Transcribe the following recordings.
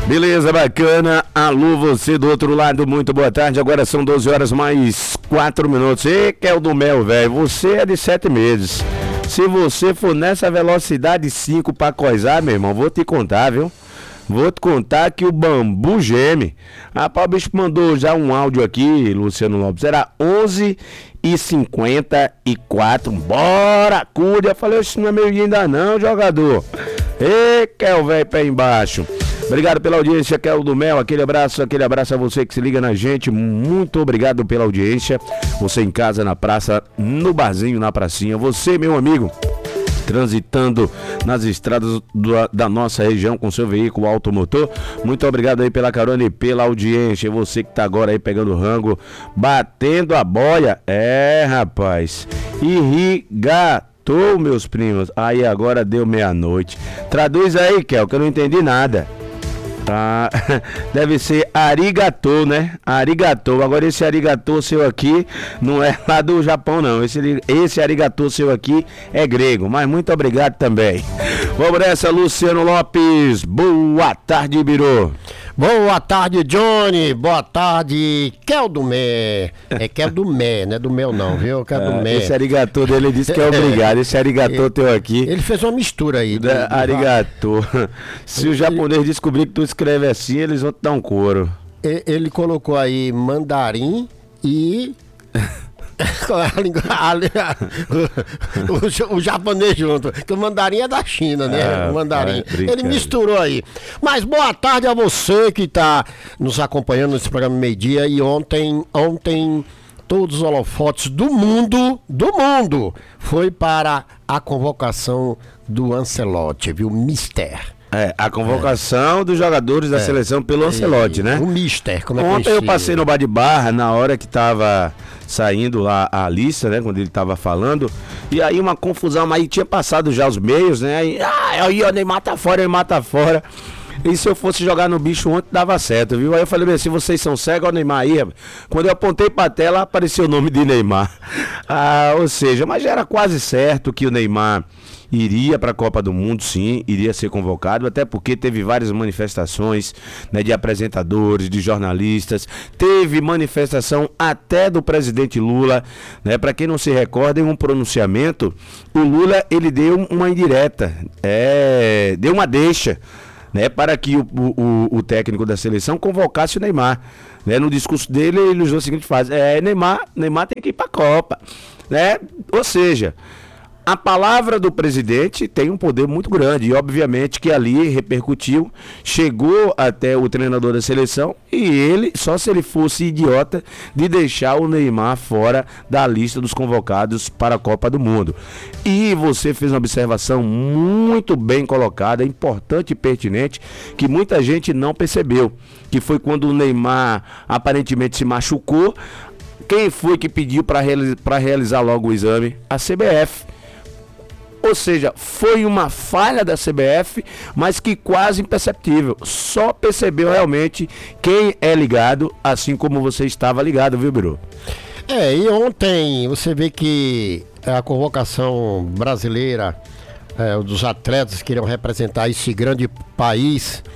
Beleza, bacana. Alô, você do outro lado, muito boa tarde. Agora são 12 horas mais 4 minutos. E que é o do mel, velho. Você é de 7 meses. Se você for nessa velocidade 5 pra coisar, meu irmão, vou te contar, viu? Vou te contar que o bambu geme. Rapaz, o bicho mandou já um áudio aqui, Luciano Lopes. Era 11h54. Bora, cuida. Eu falei, isso não é meio dia ainda não, jogador. E que é o velho pé embaixo. Obrigado pela audiência, que é o do Mel. Aquele abraço a você que se liga na gente. Muito obrigado pela audiência. Você em casa, na praça, no barzinho, na pracinha. Você, meu amigo, transitando nas estradas da nossa região com seu veículo automotor. Muito obrigado aí pela carona e pela audiência. Você que tá agora aí pegando rango, batendo a boia. É, rapaz. Irrigatou, meus primos. Aí agora deu meia-noite. Traduz aí, Kel, que eu não entendi nada. Ah, deve ser arigatô, né? Arigatô. Agora esse arigatô seu aqui não é lá do Japão, não. Esse arigatô seu aqui é grego. Mas muito obrigado também. Vamos nessa, Luciano Lopes. Boa tarde, Biru. Boa tarde, Johnny. Boa tarde, Keldomé. É Keldomé, não é do meu não, viu? Keldomé. Esse arigatô dele disse que é obrigado. Esse arigatô teu aqui. Ele fez uma mistura aí. Arigatô. Se o japonês descobrir que tu escreve assim, eles vão te dar um couro. Ele colocou aí mandarim e... o japonês junto, que o mandarim é da China, né? O mandarim. Ele misturou aí. Mas boa tarde a você que está nos acompanhando nesse programa meio-dia. E ontem todos os holofotes do mundo foi para a convocação do Ancelotti, viu? Mister. A convocação dos jogadores da seleção pelo Ancelotti, né? O Mister, como é que ontem eu passei no bar de barra na hora que tava saindo lá a lista, né? Quando ele tava falando. E aí uma confusão, mas aí tinha passado já os meios, né? Aí o Neymar tá fora. E se eu fosse jogar no bicho ontem, dava certo, viu? Aí eu falei, se vocês são cegos, ó, o Neymar aí. Quando eu apontei pra tela, apareceu o nome de Neymar. Ou seja, mas já era quase certo que o Neymar iria para a Copa do Mundo, sim, iria ser convocado, até porque teve várias manifestações, né, de apresentadores, de jornalistas, teve manifestação até do presidente Lula, né? Para quem não se recorda, em um pronunciamento, o Lula, ele deu uma indireta, deu uma deixa, né, para que o técnico da seleção convocasse o Neymar, né? No discurso dele, ele usou a seguinte frase: Neymar tem que ir para a Copa, né? Ou seja, a palavra do presidente tem um poder muito grande e obviamente que ali repercutiu, chegou até o treinador da seleção e ele, só se ele fosse idiota de deixar o Neymar fora da lista dos convocados para a Copa do Mundo. E você fez uma observação muito bem colocada, importante e pertinente, que muita gente não percebeu, que foi quando o Neymar aparentemente se machucou. Quem foi que pediu para realizar logo o exame? A CBF. Ou seja, foi uma falha da CBF, mas que quase imperceptível. Só percebeu realmente quem é ligado, assim como você estava ligado, viu, Biru? E ontem você vê que a convocação brasileira, dos atletas que irão representar esse grande país,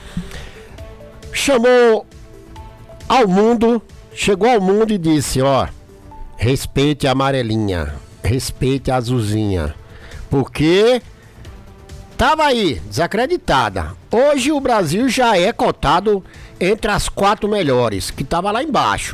chegou ao mundo e disse, respeite a amarelinha, respeite a azulzinha. Porque estava aí, desacreditada. Hoje o Brasil já é cotado entre as 4 melhores, que estava lá embaixo.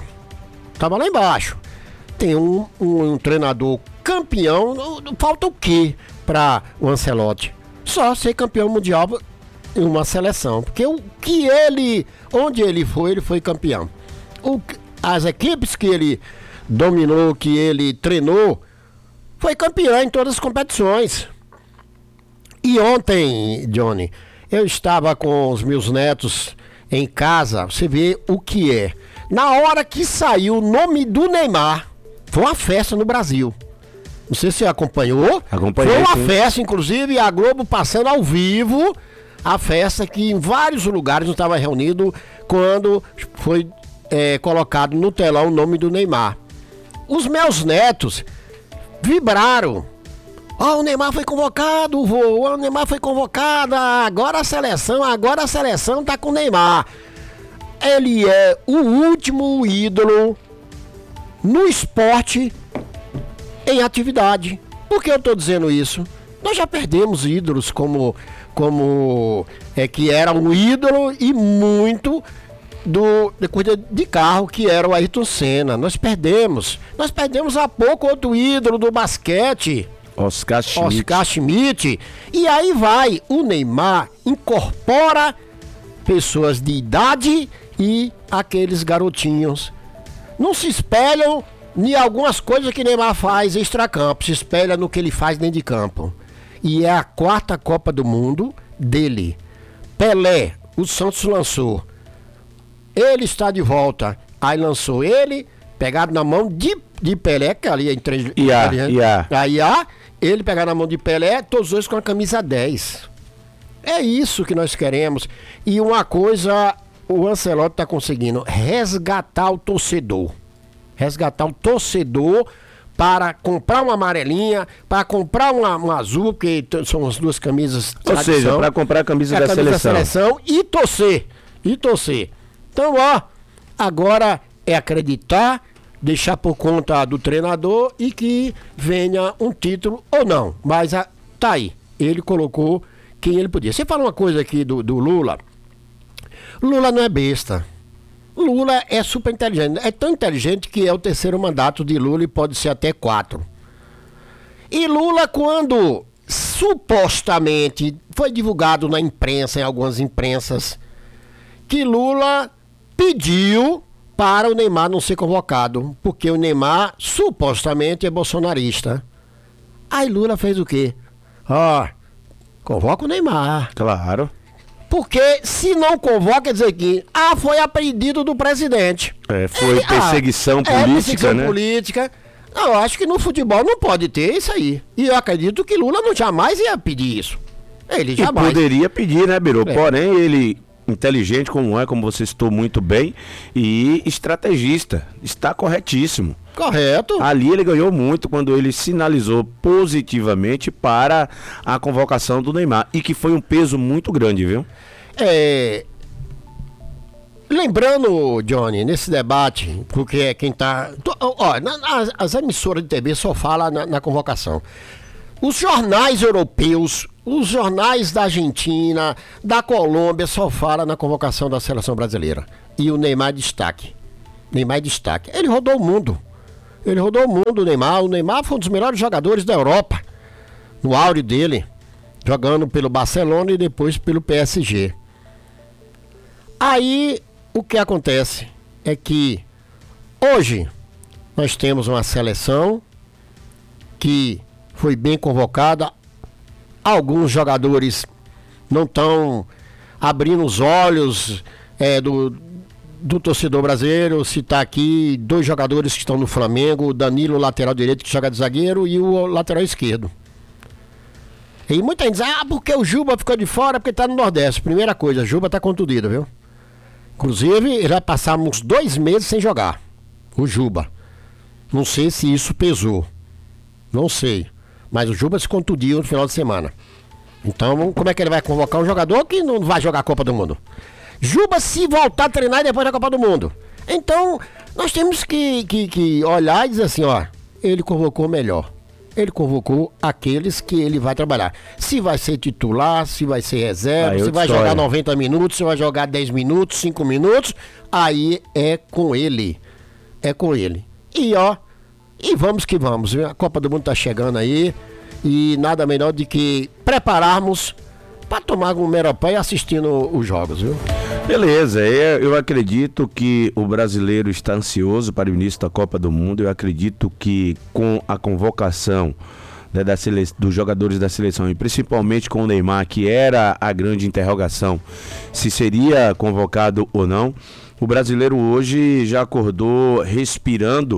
Tem um treinador campeão, falta o quê para o Ancelotti? Só ser campeão mundial em uma seleção. Porque onde ele foi campeão. As equipes que ele dominou, que ele treinou, foi campeão em todas as competições. E ontem, Johnny, eu estava com os meus netos em casa. Você vê o que é. Na hora que saiu o nome do Neymar, foi uma festa no Brasil. Não sei se você acompanhou. Acompanhei, foi uma sim. festa, inclusive a Globo passando ao vivo a festa que em vários lugares não estava reunido quando foi colocado no telão o nome do Neymar. Os meus netos vibraram, Ó, o Neymar foi convocado, vô. O Neymar foi convocado. Agora a seleção tá com o Neymar. Ele é o último ídolo no esporte em atividade. Por que eu tô dizendo isso? Nós já perdemos ídolos como que era um ídolo e muito de corrida de carro, que era o Ayrton Senna. Nós perdemos há pouco outro ídolo do basquete, Oscar Schmidt. E aí vai, o Neymar incorpora pessoas de idade e aqueles garotinhos. Não se espelham em algumas coisas que Neymar faz extracampo, se espelha no que ele faz dentro de campo. E é a 4ª Copa do Mundo dele. Pelé, o Santos lançou. Ele está de volta. Aí lançou ele, pegado na mão de Pelé, que ali é em 3... Ele pegar na mão de Pelé, todos os dois com a camisa 10. É isso que nós queremos. E uma coisa, o Ancelotti está conseguindo resgatar o torcedor. Resgatar o torcedor para comprar uma amarelinha, para comprar uma azul, porque são as duas camisas. Ou seja, para comprar a camisa da seleção e torcer. Então, ó, agora é acreditar, deixar por conta do treinador e que venha um título ou não. Mas tá aí, ele colocou quem ele podia. Você fala uma coisa aqui do Lula. Lula não é besta. Lula é super inteligente. É tão inteligente que é o 3º mandato de Lula e pode ser até 4. E Lula, quando supostamente foi divulgado na imprensa, em algumas imprensas, que Lula pediu para o Neymar não ser convocado, porque o Neymar supostamente é bolsonarista. Aí Lula fez o quê? Convoca o Neymar. Claro. Porque se não convoca, quer dizer que foi a pedido do presidente. Foi perseguição política, perseguição né? política. Não, eu acho que no futebol não pode ter isso aí. E eu acredito que Lula não jamais ia pedir isso. Ele jamais. Poderia pedir, né, Biru? Porém, ele, inteligente como você citou muito bem, e estrategista, está corretíssimo. Correto. Ali ele ganhou muito quando ele sinalizou positivamente para a convocação do Neymar. E que foi um peso muito grande, viu? Lembrando, Johnny, nesse debate, porque é quem tá... as emissoras de TV só falam na convocação. Os jornais europeus, os jornais da Argentina, da Colômbia, só falam na convocação da seleção brasileira. E o Neymar destaque. Ele rodou o mundo. O Neymar. O Neymar foi um dos melhores jogadores da Europa. No áureo dele. Jogando pelo Barcelona e depois pelo PSG. Aí, o que acontece é que hoje nós temos uma seleção que foi bem convocada. Alguns jogadores não estão abrindo os olhos do torcedor brasileiro. Citar aqui 2 jogadores que estão no Flamengo: o Danilo, lateral direito, que joga de zagueiro, e o lateral esquerdo. E muita gente diz, porque o Juba ficou de fora, porque tá no Nordeste. Primeira coisa, o Juba tá contundido, viu? Inclusive, já passamos 2 meses sem jogar. O Juba. Não sei se isso pesou. Não sei. Mas o Juba se contundiu no final de semana. Então, como é que ele vai convocar um jogador que não vai jogar a Copa do Mundo? Juba, se voltar a treinar depois da Copa do Mundo. Então, nós temos que olhar e dizer assim, ele convocou melhor. Ele convocou aqueles que ele vai trabalhar. Se vai ser titular, se vai ser reserva, se vai jogar 90 minutos, se vai jogar 10 minutos, 5 minutos, aí é com ele. E vamos que vamos. A Copa do Mundo tá chegando aí e nada melhor do que prepararmos para tomar um meropé assistindo os jogos, viu? Beleza, eu acredito que o brasileiro está ansioso para o início da Copa do Mundo. Eu acredito que com a convocação, né, dos jogadores da seleção, e principalmente com o Neymar, que era a grande interrogação, se seria convocado ou não, o brasileiro hoje já acordou respirando,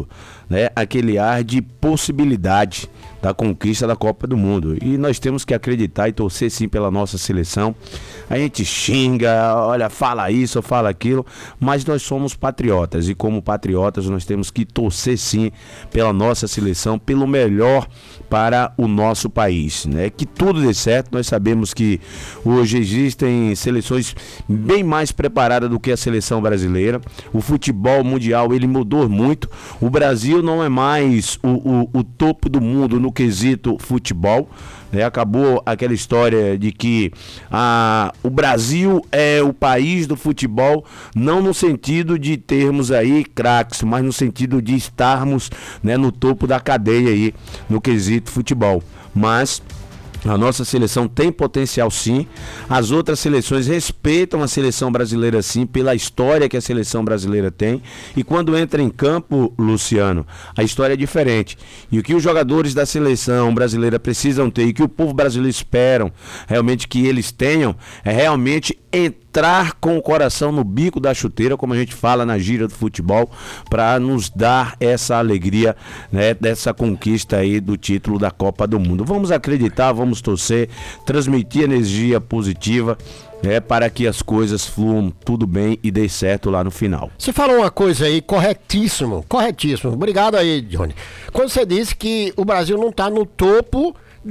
né, aquele ar de possibilidade da conquista da Copa do Mundo. E nós temos que acreditar e torcer sim pela nossa seleção. A gente xinga, olha, fala isso, fala aquilo, mas nós somos patriotas e como patriotas nós temos que torcer sim pela nossa seleção, pelo melhor para o nosso país, né? Que tudo dê certo. Nós sabemos que hoje existem seleções bem mais preparadas do que a seleção brasileira. O futebol mundial ele mudou muito. O Brasil não é mais o topo do mundo no quesito futebol, né? Acabou aquela história de que o Brasil é o país do futebol, não no sentido de termos aí craques, mas no sentido de estarmos, né, no topo da cadeia aí no quesito futebol. Mas a nossa seleção tem potencial sim, as outras seleções respeitam a seleção brasileira sim, pela história que a seleção brasileira tem, e quando entra em campo, Luciano, a história é diferente, e o que os jogadores da seleção brasileira precisam ter, e que o povo brasileiro esperam realmente que eles tenham, é realmente entrar com o coração no bico da chuteira, como a gente fala na gíria do futebol, para nos dar essa alegria, né, dessa conquista aí do título da Copa do Mundo. Vamos acreditar, vamos torcer, transmitir energia positiva, né, para que as coisas fluam tudo bem e dê certo lá no final. Você falou uma coisa aí, corretíssimo. Obrigado aí, Johnny. Quando você disse que o Brasil não está no topo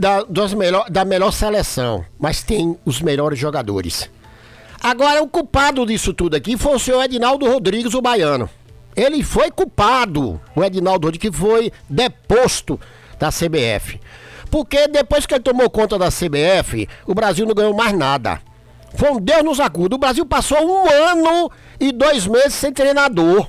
da melhor seleção, mas tem os melhores jogadores. Agora, o culpado disso tudo aqui foi o senhor Edinaldo Rodrigues, o baiano. Ele foi culpado, o Edinaldo Rodrigues, que foi deposto da CBF. Porque depois que ele tomou conta da CBF, o Brasil não ganhou mais nada. Foi um Deus nos acuda. O Brasil passou 1 ano e 2 meses sem treinador.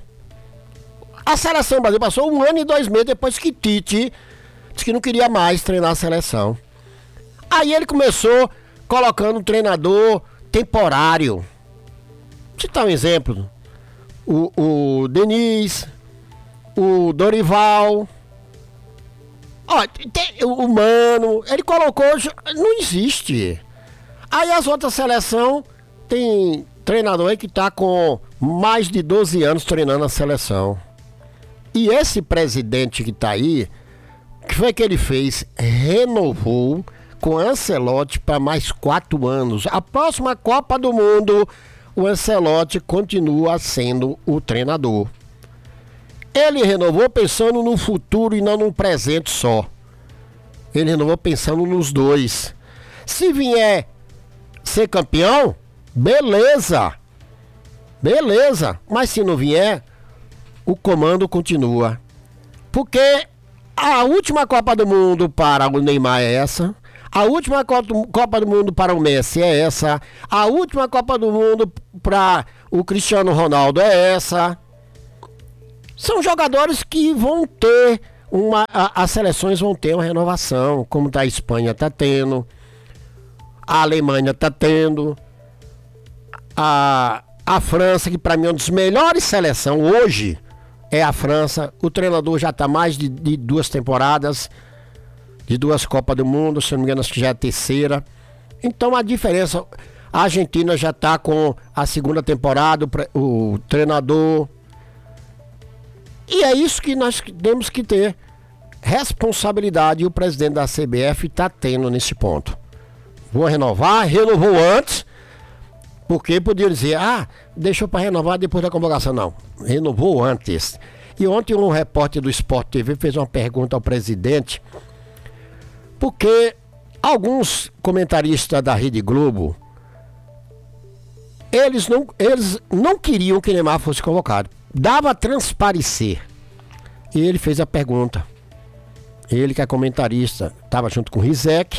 A seleção do Brasil passou 1 ano e 2 meses depois que Tite disse que não queria mais treinar a seleção. Aí ele começou colocando um treinador temporário. Vou citar um exemplo. O Denis, o Dorival, o Mano, ele colocou, não existe. Aí as outras seleções, tem treinador aí que tá com mais de 12 anos treinando a seleção. E esse presidente que tá aí, o que foi que ele fez? Renovou com Ancelotti para mais 4 anos. A próxima Copa do Mundo, o Ancelotti continua sendo o treinador. Ele renovou pensando no futuro e não no presente só. Ele renovou pensando nos dois. Se vier ser campeão, beleza. Mas se não vier, o comando continua. Porque a última Copa do Mundo para o Neymar é essa. A última Copa do Mundo para o Messi é essa. A última Copa do Mundo para o Cristiano Ronaldo é essa. São jogadores que vão ter as seleções vão ter uma renovação, como a Espanha está tendo, a Alemanha está tendo, a França, que para mim é uma das melhores seleções hoje, é a França. O treinador já está mais de 2 temporadas, de 2 Copas do Mundo, se não me engano, acho que já é a 3ª. Então a diferença, a Argentina já está com a 2ª temporada, o treinador. E é isso que nós temos que ter responsabilidade, e o presidente da CBF está tendo nesse ponto. Vou renovar, renovou antes, porque podia dizer, deixou para renovar depois da convocação. Não, renovou antes. E ontem um repórter do Sport TV fez uma pergunta ao presidente, porque alguns comentaristas da Rede Globo, eles não queriam que Neymar fosse convocado. Dava a transparecer. E ele fez a pergunta. Ele, que é comentarista, estava junto com o Rizek,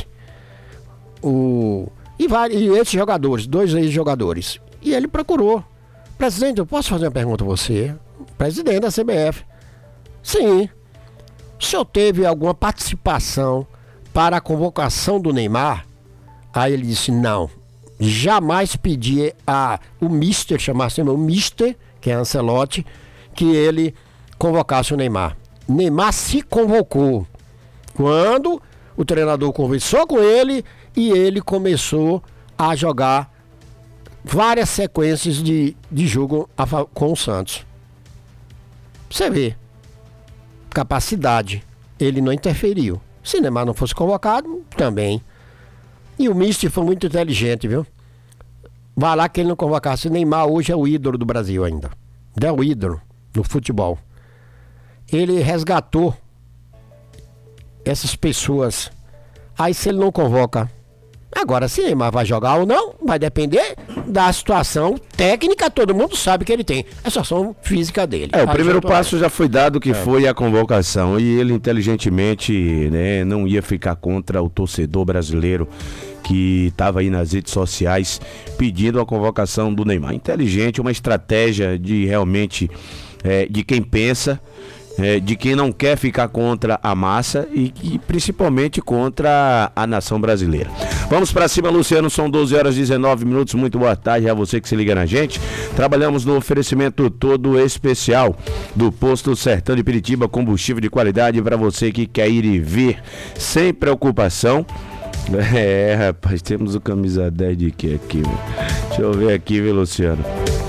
e esses jogadores, 2 ex-jogadores. E ele procurou. Presidente, eu posso fazer uma pergunta a você? Presidente da CBF. Sim. O senhor teve alguma participação para a convocação do Neymar? Aí ele disse, não. Jamais pedi o Mister, chamasse o Mister, que é Ancelotti, que ele convocasse o Neymar. Neymar se convocou quando o treinador conversou com ele e ele começou a jogar várias sequências de jogo com o Santos. Você vê. capacidade. Ele não interferiu. Se Neymar não fosse convocado, também. E o Mister foi muito inteligente, viu? Vai lá que ele não convocasse. O Neymar hoje é o ídolo do Brasil ainda. É o ídolo no futebol. Ele resgatou essas pessoas. Aí se ele não convoca... Agora, se Neymar vai jogar ou não, vai depender da situação técnica, todo mundo sabe que ele tem. A situação física dele. O primeiro passo já foi dado, que foi a convocação. E ele inteligentemente, né, não ia ficar contra o torcedor brasileiro que estava aí nas redes sociais pedindo a convocação do Neymar. Inteligente, uma estratégia de realmente de quem pensa, de quem não quer ficar contra a massa e principalmente contra a nação brasileira. Vamos pra cima, Luciano, são 12 horas e 19 minutos, muito boa tarde a você que se liga na gente. Trabalhamos no oferecimento todo especial do Posto Sertão de Piritiba, combustível de qualidade para você que quer ir e vir sem preocupação. Rapaz, temos o camisa 10 de quê aqui, meu? Deixa eu ver aqui, viu, Luciano?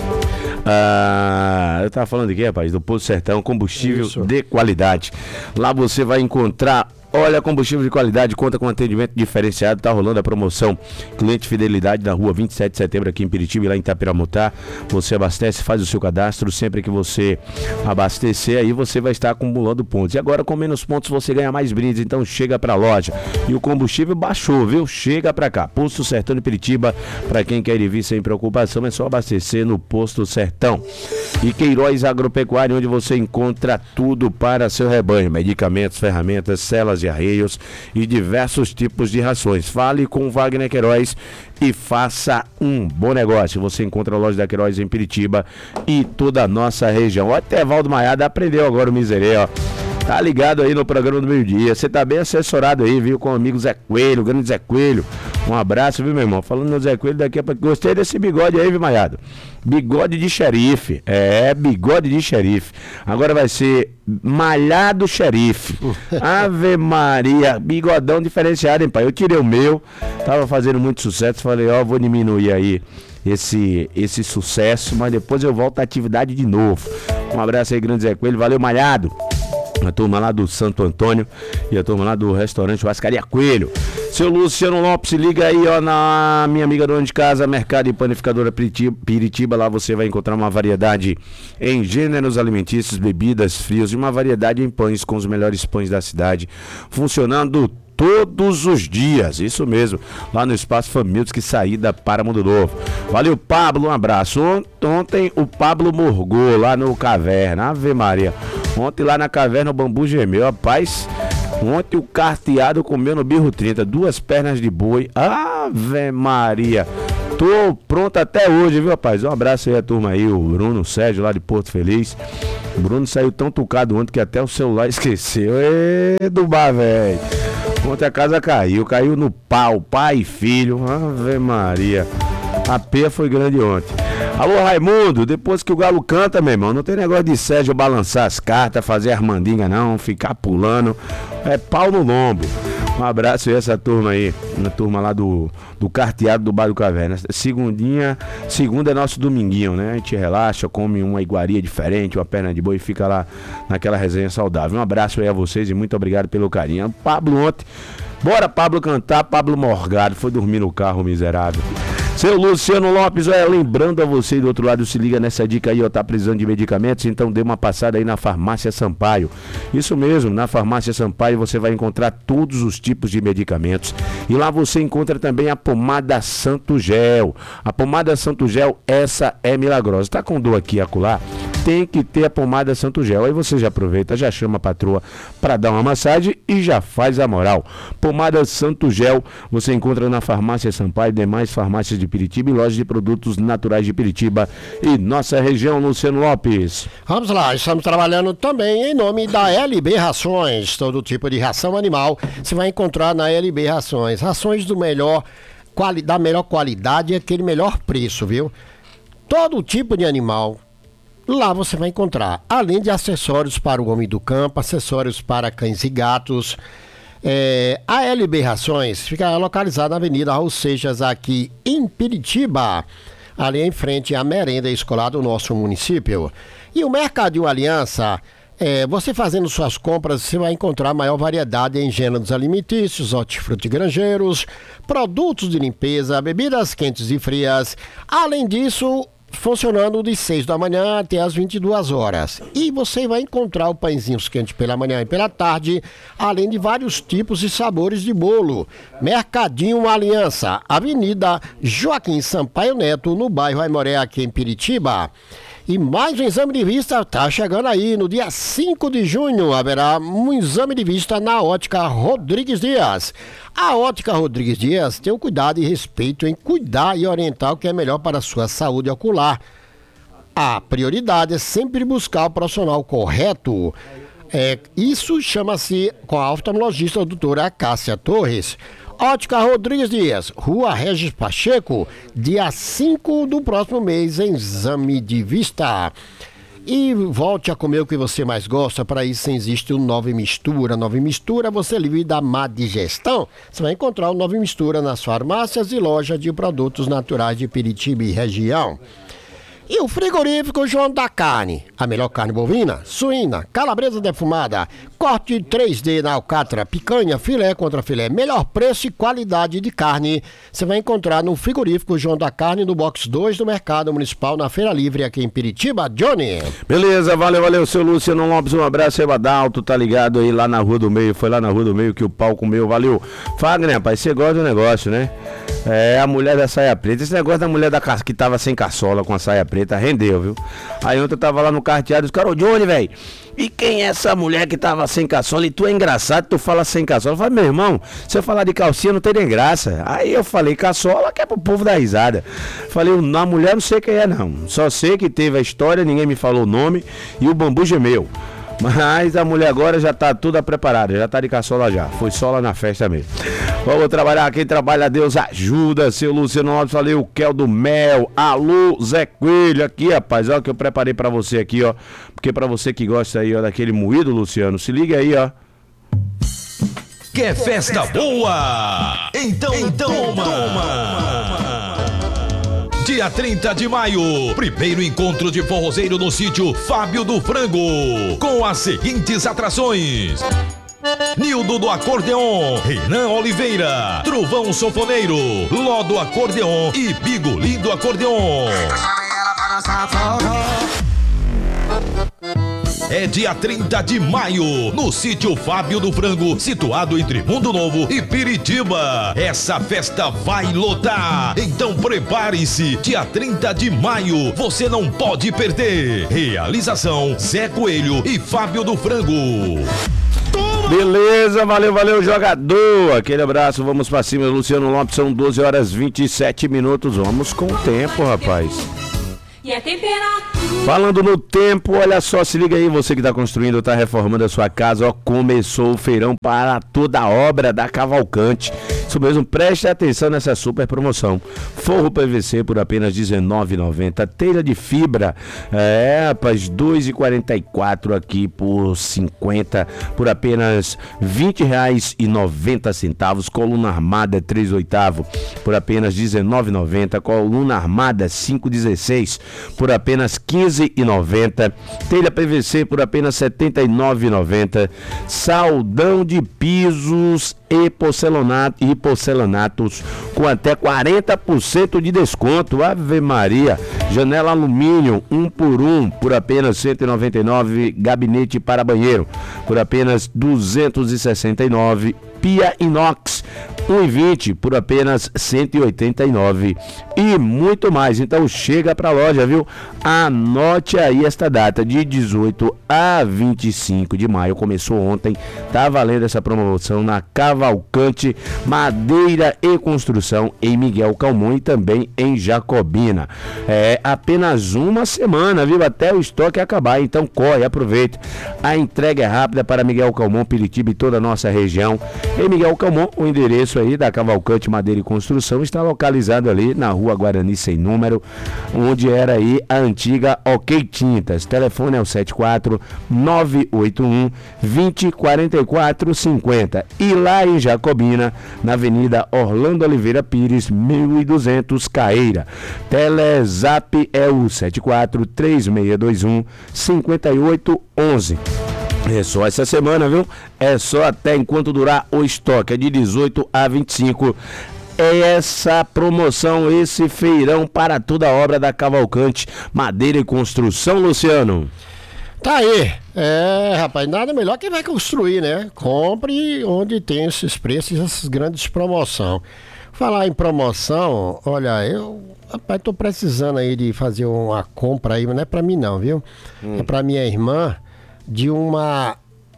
Eu tava falando aqui, rapaz, do Posto Sertão, combustível de qualidade. Lá você vai encontrar, olha, combustível de qualidade, conta com atendimento diferenciado, tá rolando a promoção Cliente Fidelidade na rua 27 de setembro aqui em Piritiba e lá em Itapiramutá. Você abastece, faz o seu cadastro, sempre que você abastecer aí você vai estar acumulando pontos. E agora com menos pontos você ganha mais brindes, então chega pra loja. E o combustível baixou, viu? Chega pra cá. Posto Sertão de Piritiba, pra quem quer ir vir sem preocupação, é só abastecer no Posto Sertão. E Queiroz Agropecuária, onde você encontra tudo para seu rebanho, medicamentos, ferramentas, celas de arreios e diversos tipos de rações. Fale com Wagner Queiroz e faça um bom negócio. Você encontra a loja da Queiroz em Piritiba e toda a nossa região. Até Valdo Maiada aprendeu agora o miserê, ó. Tá ligado aí no programa do meio-dia. Você tá bem assessorado aí, viu? Com o amigo Zé Coelho, o grande Zé Coelho. Um abraço, viu, meu irmão? Falando no Zé Coelho daqui a pouco. Gostei desse bigode aí, viu, Maiado? Bigode de xerife. Bigode de xerife. Agora vai ser malhado xerife. Ave Maria. Bigodão diferenciado, hein, pai? Eu tirei o meu. Tava fazendo muito sucesso. Falei, ó, vou diminuir aí esse sucesso. Mas depois eu volto à atividade de novo. Um abraço aí, grande Zé Coelho. Valeu, Malhado. A turma lá do Santo Antônio e a turma lá do restaurante Vascaria Coelho. Seu Luciano Lopes, liga aí, ó, na minha amiga dona de casa, Mercado e Panificadora Piritiba. Lá você vai encontrar uma variedade em gêneros alimentícios, bebidas, frios e uma variedade em pães com os melhores pães da cidade, funcionando todos os dias, isso mesmo, lá no Espaço Famílias, saída para Mundo Novo. Valeu, Pablo, um abraço. Ontem o Pablo morgou lá no Caverna, Ave Maria. Ontem lá na Caverna o bambu gemeu, rapaz. Ontem o carteado comeu no birro 30, 2 pernas de boi, Ave Maria. Tô pronto até hoje, viu, rapaz? Um abraço aí a turma aí, o Bruno, o Sérgio lá de Porto Feliz. O Bruno saiu tão tocado ontem que até o celular esqueceu. Do bar, velho. Ontem a casa caiu no pau, pai e filho, Ave Maria. A peia foi grande ontem. Alô, Raimundo, depois que o galo canta, meu irmão, não tem negócio de Sérgio balançar as cartas, fazer armandinga não, ficar pulando, é pau no lombo. Um abraço aí a essa turma aí, na turma lá do carteado do Bar do Caverna. Segunda é nosso dominguinho, né? A gente relaxa, come uma iguaria diferente, uma perna de boi e fica lá naquela resenha saudável. Um abraço aí a vocês e muito obrigado pelo carinho. Pablo ontem, bora Pablo cantar, Pablo morgado, foi dormir no carro, miserável. Seu Luciano Lopes, olha, lembrando a você do outro lado, se liga nessa dica aí, ó, tá precisando de medicamentos, então dê uma passada aí na Farmácia Sampaio. Isso mesmo, na Farmácia Sampaio você vai encontrar todos os tipos de medicamentos e lá você encontra também a pomada Santo Gel. A pomada Santo Gel, essa é milagrosa. Tá com dor aqui e acolá? Tem que ter a pomada Santo Gel. Aí você já aproveita, já chama a patroa para dar uma massagem e já faz a moral. Pomada Santo Gel você encontra na Farmácia Sampaio e demais farmácias de Piritiba e lojas de produtos naturais de Piritiba e nossa região. Luciano Lopes. Vamos lá, estamos trabalhando também em nome da LB Rações. Todo tipo de ração animal você vai encontrar na LB Rações. Rações da melhor qualidade e aquele melhor preço, viu? Todo tipo de animal lá você vai encontrar, além de acessórios para o homem do campo, acessórios para cães e gatos. A LB Rações fica localizada na Avenida Raul Seixas, aqui em Piritiba, ali em frente à merenda escolar do nosso município. E o Mercadinho Aliança Você fazendo suas compras, você vai encontrar maior variedade em gêneros alimentícios, hortifruti granjeiros, produtos de limpeza, bebidas quentes e frias. Além disso, funcionando de 6 da manhã até as 22 horas. E você vai encontrar o pãezinhos quentes pela manhã e pela tarde, além de vários tipos e sabores de bolo. Mercadinho Aliança, Avenida Joaquim Sampaio Neto, no bairro Aimoré, aqui em Piritiba. E mais um exame de vista está chegando aí. No dia 5 de junho haverá um exame de vista na Ótica Rodrigues Dias. A Ótica Rodrigues Dias tem o cuidado e respeito em cuidar e orientar o que é melhor para a sua saúde ocular. A prioridade é sempre buscar o profissional correto. Isso chama-se com a oftalmologista doutora Cássia Torres. Ótica Rodrigues Dias, Rua Regis Pacheco, dia 5 do próximo mês, em exame de vista. E volte a comer o que você mais gosta. Para isso existe o Nove Mistura. Nove Mistura, você livre da má digestão. Você vai encontrar o Nove Mistura nas farmácias e lojas de produtos naturais de Piritiba e região. E o frigorífico João da Carne, a melhor carne bovina, suína, calabresa defumada, corte 3D na alcatra, picanha, filé contra filé, melhor preço e qualidade de carne, você vai encontrar no frigorífico João da Carne, no box 2 do Mercado Municipal, na Feira Livre, aqui em Piritiba. Johnny. Beleza, valeu, seu Luciano Lopes, um abraço aí, Badalto, tá ligado aí lá na Rua do Meio, foi lá na Rua do Meio que o pau comeu, valeu. Fagner, rapaz, você gosta do negócio, né? A mulher da saia preta, esse negócio da mulher que tava sem caçola com a saia preta, rendeu, viu? Aí ontem eu tava lá no carteado, os caras, ô Johnny, velho, e quem é essa mulher que tava sem caçola? E tu é engraçado, tu fala sem caçola. Eu falei, meu irmão, se eu falar de calcinha não tem nem graça. Aí eu falei, caçola que é pro povo dar risada. Falei, na mulher não sei quem é não, só sei que teve a história, ninguém me falou o nome e o bambu gemeu. Mas a mulher agora já tá toda preparada, já tá de caçola já. Foi só lá na festa mesmo. Vamos trabalhar, quem trabalha Deus ajuda. Seu Luciano Lopes, falei o Kel do Mel. Alô, Zé Coelho, aqui rapaz, ó, que eu preparei pra você aqui, ó. Porque pra você que gosta aí, ó, daquele moído, Luciano, se liga aí, ó. Quer festa boa? Então toma! Dia 30 de maio, primeiro encontro de forrozeiro no sítio Fábio do Frango, com as seguintes atrações: Nildo do Acordeon, Renan Oliveira, Trovão Sanfoneiro, Ló do Acordeon e Bigolim do Acordeon. É dia 30 de maio, no sítio Fábio do Frango, situado entre Mundo Novo e Piritiba. Essa festa vai lotar, então prepare-se. Dia 30 de maio, você não pode perder. Realização Zé Coelho e Fábio do Frango. Beleza, valeu, jogador. Aquele abraço, vamos pra cima, Luciano Lopes, são 12 horas 27 minutos. Vamos com o tempo, rapaz. E a temperatura. Falando no tempo, olha só, se liga aí, você que está construindo ou está reformando a sua casa, ó, começou o feirão para toda a obra da Cavalcante. Isso mesmo, preste atenção nessa super promoção. Forro PVC por apenas R$19,90. Telha de fibra, rapaz, R$2,44 aqui por 50, por apenas R$20,90. Coluna armada 3/8 por apenas R$19,90. Coluna armada 5/16 por apenas R$15,90. Telha PVC por apenas R$79,90. Saldão de pisos e porcelanatos com até 40% de desconto. Ave Maria. Janela alumínio 1 por 1 por apenas R$199. Gabinete para banheiro por apenas R$269. Pia inox 1,20 por apenas R$189 e muito mais. Então chega pra loja, viu? Anote aí esta data, de 18 a 25 de maio. Começou ontem, tá valendo essa promoção na Cavalcante Madeira e Construção, em Miguel Calmon e também em Jacobina. É apenas uma semana, viu? Até o estoque acabar, então corre, aproveita. A entrega é rápida para Miguel Calmon, Piritiba e toda a nossa região. Em Miguel Calmon, o endereço aí da Cavalcante Madeira e Construção está localizado ali na Rua Guarani sem número, onde era aí a antiga OK Tintas. Telefone é o 74-981-20-44-50. E lá em Jacobina, na Avenida Orlando Oliveira Pires, 1200 Caeira. Telezap é o 74-3621-5811. É só essa semana, viu? É só até enquanto durar o estoque. É de 18 a 25. É essa promoção, esse feirão para toda a obra da Cavalcante Madeira e Construção, Luciano. Tá aí. Rapaz, nada melhor que vai construir, né? Compre onde tem esses preços, essas grandes promoções. Falar em promoção, olha, rapaz, tô precisando aí de fazer uma compra aí, mas não é pra mim não, viu? É pra minha irmã, de uma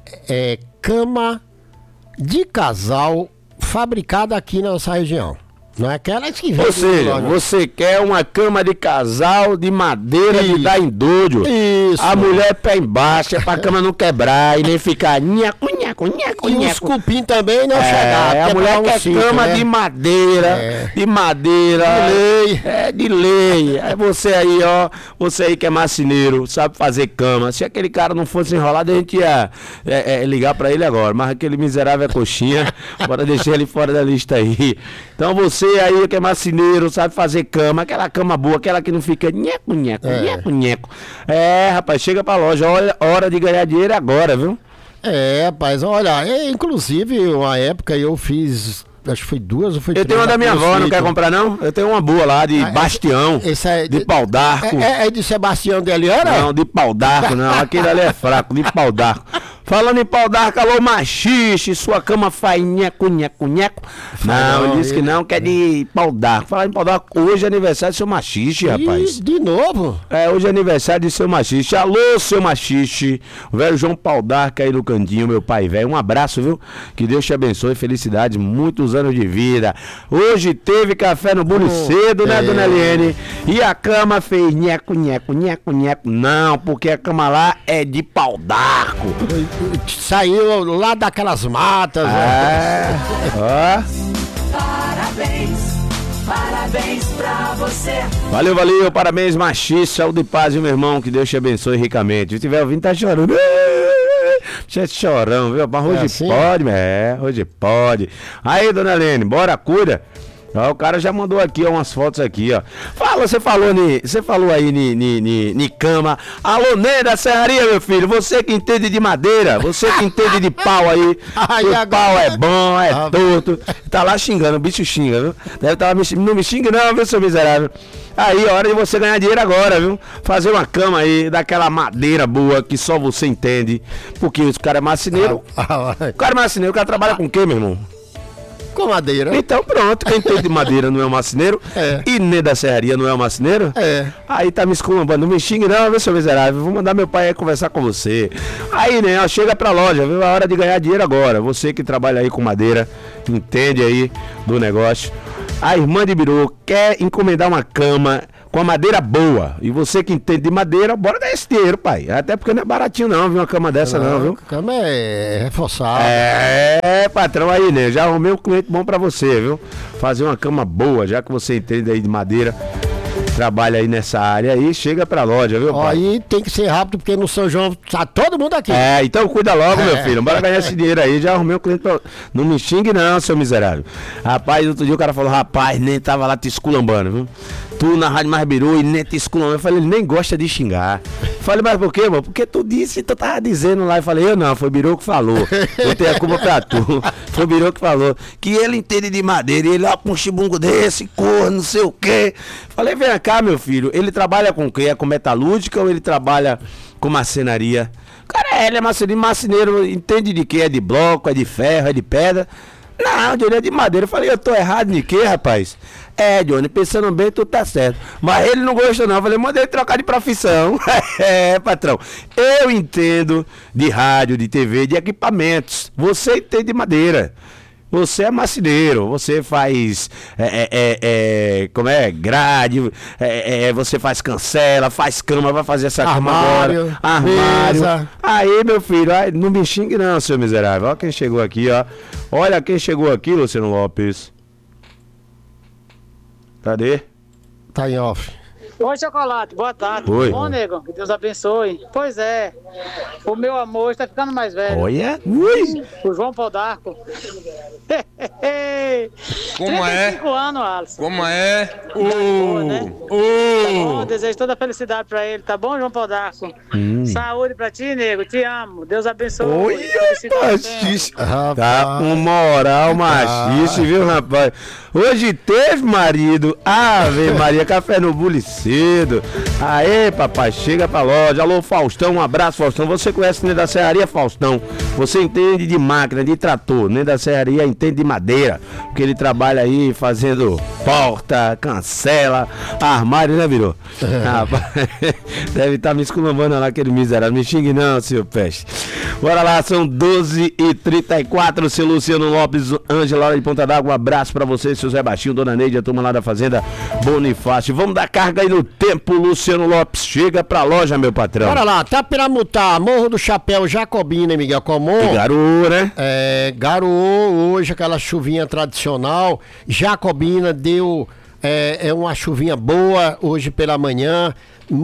cama de casal fabricada aqui na nossa região. Não é aquelas que vem. Ou seja, você quer uma cama de casal de madeira de dar endódio. Isso. A mulher pé embaixo, é pra cama não quebrar e nem ficar nheco, nheco, nheco, E os nheco. cupim também não chegar. A mulher quer cama né? de madeira, de madeira. De lei. De lei. É você aí, ó, você aí que é marceneiro, sabe fazer cama. Se aquele cara não fosse enrolado, a gente ia ligar pra ele agora. Mas aquele miserável é coxinha, bora deixar ele fora da lista aí. Então você aí que é marceneiro, sabe fazer cama, aquela cama boa, aquela que não fica nheco, nheco, nheco, nheco. Rapaz, chega pra loja, olha, hora de ganhar dinheiro agora, viu? Rapaz, olha, inclusive, uma época eu fiz, acho que foi 2 ou foi 3. Eu tenho uma da minha avó, não quer comprar não? Eu tenho uma boa lá, de Bastião, de Pau d'Arco. É de Sebastião de Eliana? Não, de Pau d'Arco não, aquele ali é fraco, de Pau d'Arco. Falando em Pau d'Arco, alô machixe, sua cama faz nheco, nheco, nheco. Não, ele disse que não, que é de Pau d'Arco. Falar em Pau d'Arco, hoje é aniversário do seu machixe, rapaz. De novo? Hoje é aniversário de seu machixe. Alô, seu machixe. O velho João Pau d'Arco aí no Candinho, meu pai velho. Um abraço, viu? Que Deus te abençoe, felicidade, muitos anos de vida. Hoje teve café no bolo cedo, né, dona Eliane? E a cama fez nheco, nheco, nheco, nheco. Não, porque a cama lá é de Pau d'Arco. Saiu lá daquelas matas. Ó. Parabéns pra você. Valeu, parabéns, machixe, saúde e paz, meu irmão, que Deus te abençoe ricamente. Se estiver ouvindo, tá chorando. Você é chorão, viu? Mas hoje assim? pode, hoje pode. Aí, dona Helene, bora, cuida. Ó, o cara já mandou aqui ó, umas fotos aqui, ó. Você falou aí ni cama. Alô, Ney da Serraria, meu filho. Você que entende de madeira, você que entende de pau aí. O pau é bom, é torto. Tá lá xingando, o bicho xinga, viu? Deve estar não me xingue não, viu, seu miserável? Aí, hora de você ganhar dinheiro agora, viu? Fazer uma cama aí, daquela madeira boa que só você entende. Porque os caras é marceneiro. O cara é marceneiro, o cara trabalha com o quê, meu irmão? Com madeira. Então pronto, quem tem de madeira não é um marceneiro. E nem da serraria não é um marceneiro. Aí tá me esculambando, não me xingue não, viu, seu miserável? Vou mandar meu pai aí conversar com você. Aí, né, ó, chega pra loja, viu? É hora de ganhar dinheiro agora. Você que trabalha aí com madeira, entende aí do negócio. A irmã de Biru quer encomendar uma cama com a madeira boa. E você que entende de madeira, bora dar esse dinheiro, pai. Até porque não é baratinho não, viu? Uma cama dessa não, viu? A cama é reforçada. Patrão, aí, né? Já arrumei um cliente bom pra você, viu? Fazer uma cama boa, já que você entende aí de madeira. Trabalha aí nessa área aí, chega pra loja, viu, pai? Aí tem que ser rápido, porque no São João tá todo mundo aqui. Então cuida logo, meu filho. Bora ganhar esse dinheiro aí. Já arrumei um cliente pra... Não me xingue não, seu miserável. Rapaz, outro dia o cara falou, rapaz, nem tava lá te esculambando, viu? Tu na Rádio Mais Biru e nem te esculambando. Eu falei, ele nem gosta de xingar. Falei, mas por quê, mano? Porque tu disse, tu tava dizendo lá. Eu falei, eu não, foi o Biru que falou. Eu tenho a culpa pra tu. Foi o Biru que falou. Que ele entende de madeira. E ele, ó, com um chibungo desse, cor, não sei o quê. Falei, vem cá, meu filho. Ele trabalha com o quê? É com metalúrgica ou ele trabalha com marcenaria? Cara, ele é marceneiro, entende de quê? É de bloco, é de ferro, é de pedra? Não, Johnny, é de madeira. Eu falei, eu tô errado de quê, rapaz? Johnny, pensando bem, tu tá certo. Mas ele não gostou não. Eu falei, manda ele trocar de profissão. Patrão. Eu entendo de rádio, de TV, de equipamentos. Você entende de madeira. Você é marceneiro, você faz grade, você faz cancela, faz cama, vai fazer essa cama agora. Armário. Mesa. Aí, meu filho, não me xingue não, seu miserável. Olha quem chegou aqui, ó. Olha quem chegou aqui, Luciano Lopes. Cadê? Tá em off. Oi, Chocolate, boa tarde. Oi. Bom, nego, que Deus abençoe. Pois é, o meu amor está ficando mais velho. Olha. Ui. O João Pau d'Arco. Como é? 35 anos, Alisson. Como é? Boa, né? Tá bom, desejo toda a felicidade pra ele, tá bom, João Podarco? Saúde pra ti, nego, te amo. Deus abençoe. Oi, machista. Rapaz. Tá com moral machista, viu, rapaz? Hoje teve marido. Ave Maria, café no bule cedo. Aê, papai, chega pra loja. Alô, Faustão, um abraço, Faustão. Você conhece o Ney da Serraria, Faustão? Você entende de máquina, de trator. Ney da Serraria entende de madeira. Porque ele trabalha aí fazendo porta, cancela, armário, né, virou? Rapaz, deve estar me esculambando lá, aquele miserável. Me xingue não, seu peixe. Bora lá, são 12h34. Seu Luciano Lopes, Ângela lá de Ponta d'Água. Um abraço pra você, seu Zé Baixinho, Dona Neide, a turma lá da Fazenda Bonifácio. Vamos dar carga aí no tempo, Luciano Lopes. Chega pra loja, meu patrão. Bora lá, Tapiramutá, Morro do Chapéu, Jacobina e Miguel Comum. E garoa, né? Garoou hoje, aquela chuvinha tradicional. Jacobina deu uma chuvinha boa hoje pela manhã.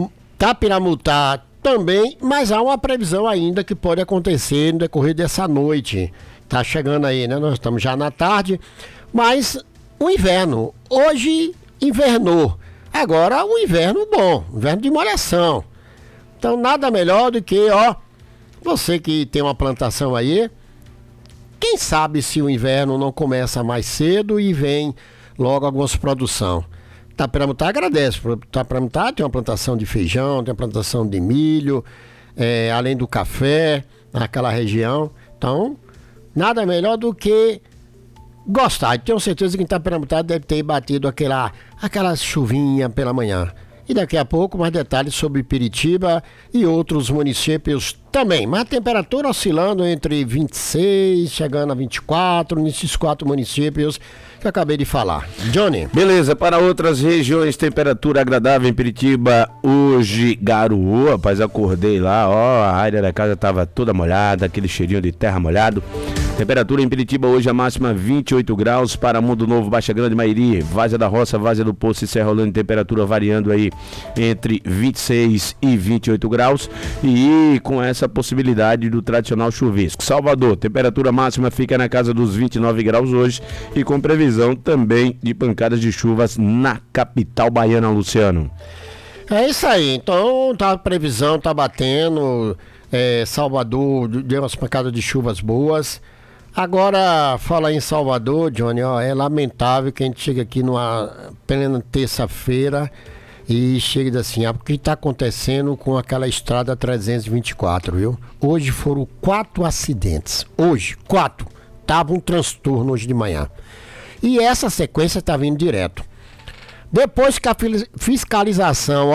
Tapiramutá também, mas há uma previsão ainda que pode acontecer no decorrer dessa noite. Tá chegando aí, né? Nós estamos já na tarde, mas o inverno, hoje invernou. Agora o inverno bom, inverno de molhação. Então nada melhor do que, você que tem uma plantação aí, quem sabe se o inverno não começa mais cedo e vem logo algumas produção. Tapiramutá agradece. Tapiramutá tem uma plantação de feijão, tem uma plantação de milho, além do café, naquela região. Então, nada melhor do que gostar. Tenho certeza que em Tapiramutá deve ter batido aquela chuvinha pela manhã. E daqui a pouco mais detalhes sobre Piritiba e outros municípios também. Mas a temperatura oscilando entre 26, chegando a 24, nesses 4 municípios que eu acabei de falar. Johnny. Beleza, para outras regiões, temperatura agradável em Piritiba, hoje garoou, rapaz, acordei lá, a área da casa tava toda molhada, aquele cheirinho de terra molhado. Temperatura em Piritiba hoje a máxima 28 graus, para Mundo Novo, Baixa Grande, Mairi, Várzea da Roça, Várzea do Poço e Serra Rolando, temperatura variando aí entre 26 e 28 graus e com essa possibilidade do tradicional chuvisco. Salvador, temperatura máxima fica na casa dos 29 graus hoje e com previsão também de pancadas de chuvas na capital baiana, Luciano. É isso aí, então a previsão tá batendo, Salvador deu umas pancadas de chuvas boas. Agora, fala em Salvador, Johnny, é lamentável que a gente chega aqui numa plena terça-feira e chega e diz assim, o que está acontecendo com aquela estrada 324, viu? Hoje foram 4 acidentes, hoje, 4, tava um transtorno hoje de manhã. E essa sequência tá vindo direto. Depois que a fiscalização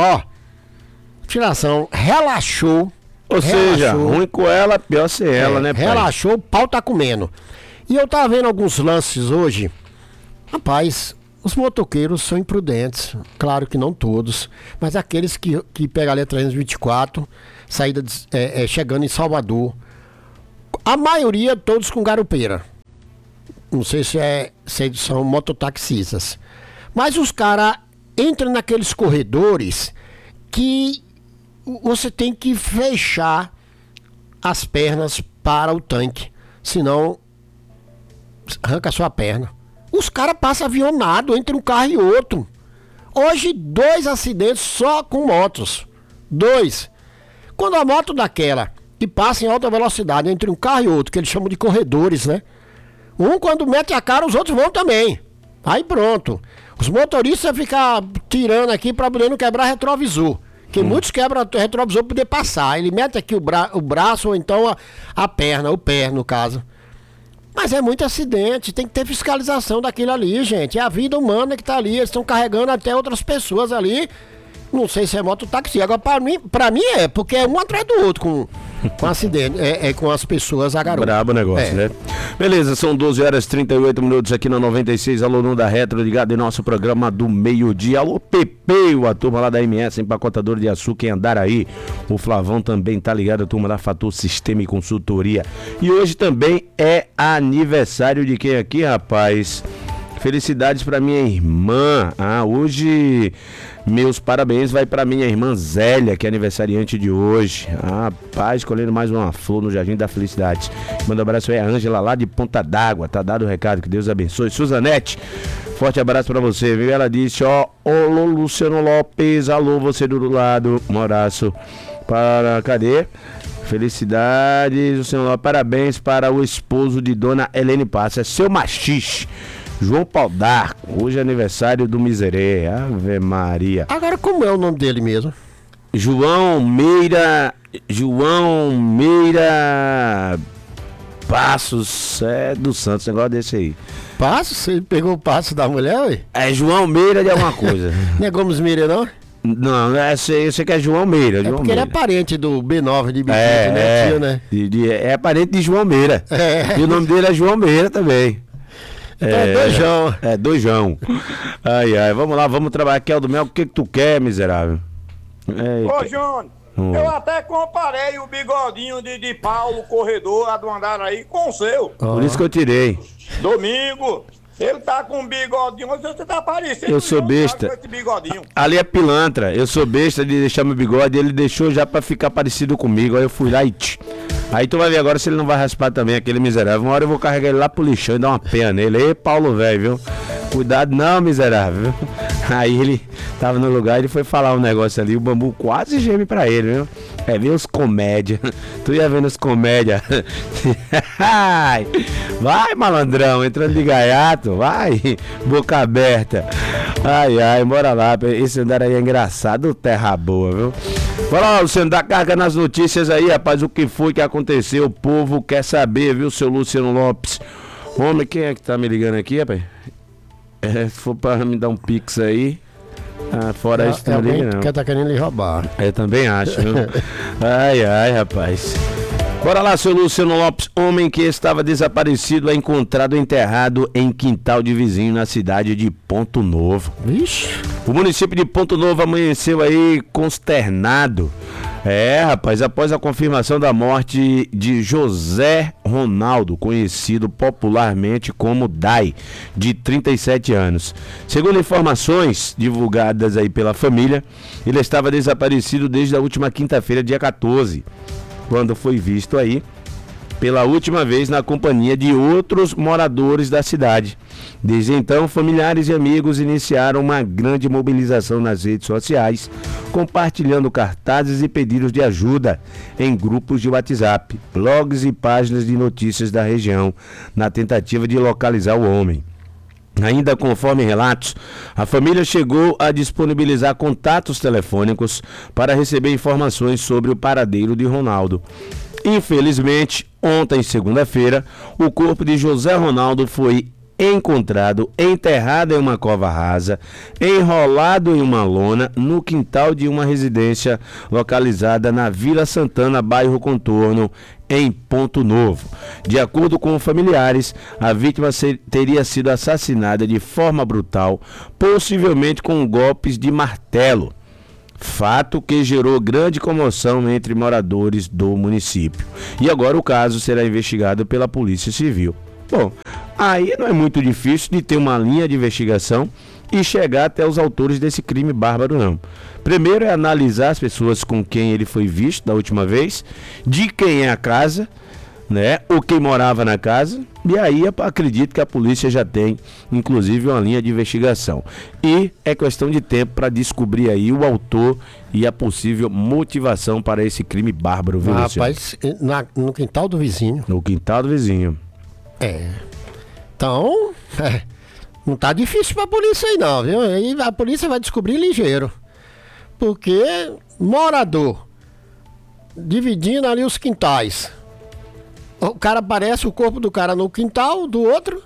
relaxou, ou seja, ruim com ela, pior sem ela, né, pai? Relaxou, o pau tá comendo. E eu tava vendo alguns lances hoje. Rapaz, os motoqueiros são imprudentes. Claro que não todos. Mas aqueles que pegam ali a 324, saída chegando em Salvador. A maioria todos com garupeira. Não sei se são mototaxistas. Mas os caras entram naqueles corredores que você tem que fechar as pernas para o tanque, senão arranca a sua perna. Os caras passam avionado entre um carro e outro. Hoje 2 acidentes só com motos. 2. Quando a moto daquela que passa em alta velocidade entre um carro e outro, que eles chamam de corredores, né? Um quando mete a cara, os outros vão também. Aí pronto. Os motoristas ficam tirando aqui para poder não quebrar retrovisor. Que muitos quebram o retrovisor para poder passar. Ele mete aqui o braço ou então a perna, o pé no caso. Mas é muito acidente, tem que ter fiscalização daquilo ali, gente. É a vida humana que tá ali, eles estão carregando até outras pessoas ali. Não sei se é mototáxi. Agora, pra mim porque é um atrás do outro com acidente, com as pessoas agarradas. Brabo o negócio, né? Beleza, são 12h38 aqui na 96. Alô, não da Retro, ligado em nosso programa do meio-dia. Alô, Pepe, a turma lá da MS, empacotador de açúcar em Andaraí. O Flavão também tá ligado, a turma da Fator Sistema e Consultoria. E hoje também é aniversário de quem aqui, rapaz? Felicidades pra minha irmã. Hoje meus parabéns vai pra minha irmã Zélia, que é aniversariante de hoje. Paz, escolhendo mais uma flor no Jardim da Felicidade. Manda um abraço aí a Ângela lá de Ponta d'Água. Tá dado o recado, que Deus abençoe. Suzanete, forte abraço pra você, viu? Ela disse, alô Luciano Lopes, alô você do lado. Um abraço para, cadê? Felicidades, Luciano Lopes, parabéns para o esposo de Dona Helene Passa, é seu machixe. João Paulo d'Arco, hoje é aniversário do Miserê, Ave Maria. Agora, como é o nome dele mesmo? João Meira Passos, do Santos, negócio desse aí. Passos? Você pegou o passo da mulher, ué? É João Meira de alguma coisa. Não é Gomes Meira, não? Não, eu sei que é João Meira. É João porque Meira. Ele é parente do B9 de Biquete, né? Tio, né? É parente de João Meira. E o nome dele é João Meira também. Dojão. Dojão. Ai, vamos lá, vamos trabalhar aqui, Aldo Mel. O que tu quer, miserável? Ô, Júnior, eu até comparei o bigodinho de Paulo Corredor lá do Andaraí com o seu. Por isso que eu tirei. Domingo, ele tá com um bigodinho, mas você tá parecendo. Eu sou besta. Com esse bigodinho. Ali é pilantra. Eu sou besta de deixar meu bigode. Ele deixou já pra ficar parecido comigo. Aí eu fui lá e... Aí tu vai ver agora se ele não vai raspar também, aquele miserável. Uma hora eu vou carregar ele lá pro lixão e dar uma pena nele. Ei, Paulo, velho, viu? Cuidado não, miserável. Aí ele tava no lugar, ele foi falar um negócio ali, o bambu quase geme pra ele, viu? Ver os comédia. Tu ia vendo os comédia. Vai, malandrão, entrando de gaiato, vai, boca aberta. Ai, bora lá. Esse andar aí é engraçado, terra boa, viu? Bora lá, Luciano, dá carga nas notícias aí, rapaz. O que foi que aconteceu? O povo quer saber, viu, seu Luciano Lopes? Homem, quem é que tá me ligando aqui, rapaz? Se for pra me dar um pix aí. Fora isso, não liga não. Quer tá querendo lhe roubar. Eu também acho, viu? Ai, rapaz. Bora lá, seu Luciano Lopes. Homem que estava desaparecido é encontrado enterrado em quintal de vizinho na cidade de Ponto Novo. Vixe. O município de Ponto Novo amanheceu aí consternado. Rapaz, após a confirmação da morte de José Ronaldo, conhecido popularmente como Dai, de 37 anos. Segundo informações divulgadas aí pela família, ele estava desaparecido desde a última quinta-feira, dia 14, quando foi visto aí pela última vez na companhia de outros moradores da cidade. Desde então, familiares e amigos iniciaram uma grande mobilização nas redes sociais, compartilhando cartazes e pedidos de ajuda em grupos de WhatsApp, blogs e páginas de notícias da região, na tentativa de localizar o homem. Ainda conforme relatos, a família chegou a disponibilizar contatos telefônicos para receber informações sobre o paradeiro de Ronaldo. Infelizmente, ontem, segunda-feira, o corpo de José Ronaldo foi encontrado enterrado em uma cova rasa, enrolado em uma lona, no quintal de uma residência localizada na Vila Santana, bairro Contorno, em Ponto Novo. De acordo com familiares, a vítima teria sido assassinada de forma brutal, possivelmente com golpes de martelo. Fato que gerou grande comoção entre moradores do município. E agora o caso será investigado pela Polícia Civil. Bom, aí não é muito difícil de ter uma linha de investigação e chegar até os autores desse crime bárbaro, não. Primeiro é analisar as pessoas com quem ele foi visto da última vez, de quem é a casa, né, ou quem morava na casa, e aí acredito que a polícia já tem, inclusive, uma linha de investigação. E é questão de tempo para descobrir aí o autor e a possível motivação para esse crime bárbaro, viu, rapaz, no quintal do vizinho. No quintal do vizinho. Então, não tá difícil pra polícia aí não, viu? Aí a polícia vai descobrir ligeiro. Porque morador dividindo ali os quintais. O cara aparece, o corpo do cara no quintal do outro.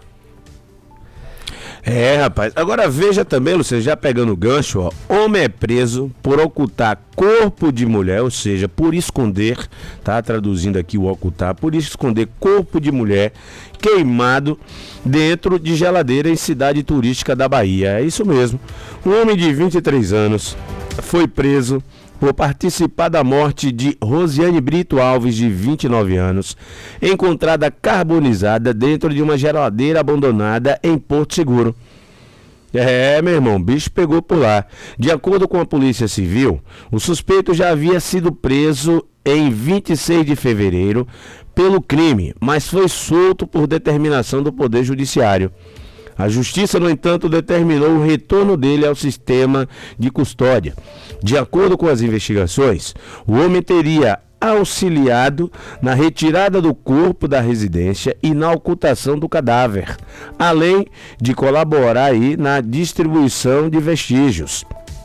Rapaz. Agora veja também, Luciano, já pegando o gancho, ó. Homem é preso por ocultar corpo de mulher, ou seja, por esconder, tá? Traduzindo aqui o ocultar, por esconder corpo de mulher queimado dentro de geladeira em cidade turística da Bahia. É isso mesmo. Um homem de 23 anos foi preso por participar da morte de Rosiane Brito Alves, de 29 anos, encontrada carbonizada dentro de uma geladeira abandonada em Porto Seguro. Meu irmão, o bicho pegou por lá. De acordo com a Polícia Civil, o suspeito já havia sido preso em 26 de fevereiro pelo crime, mas foi solto por determinação do Poder Judiciário. A Justiça, no entanto, determinou o retorno dele ao sistema de custódia. De acordo com as investigações, o homem teria auxiliado na retirada do corpo da residência e na ocultação do cadáver, além de colaborar aí na distribuição de vestígios.